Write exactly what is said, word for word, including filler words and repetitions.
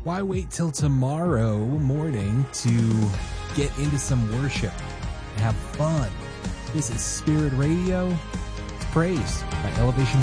why wait till tomorrow morning to get into some worship and have fun? This is Spirit Radio. It's Praise by Elevation